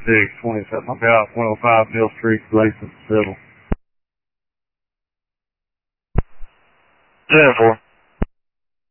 27 about 105 Mill Street, Latham, Civil. 10-4.